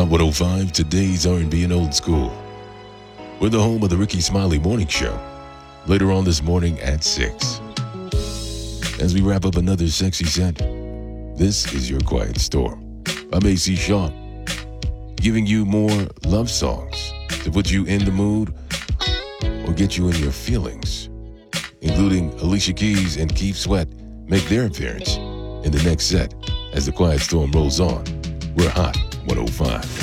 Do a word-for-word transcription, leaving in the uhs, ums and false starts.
Hot one oh five, today's R and B and old school. We're the home of the Ricky Smiley Morning Show. Later on this morning at six. As we wrap up another sexy set, this is Your Quiet Storm. I'm A C Shaw, giving you more love songs to put you in the mood or get you in your feelings, including Alicia Keys and Keith Sweat make their appearance in the next set as the Quiet Storm rolls on. We're Hot one oh five.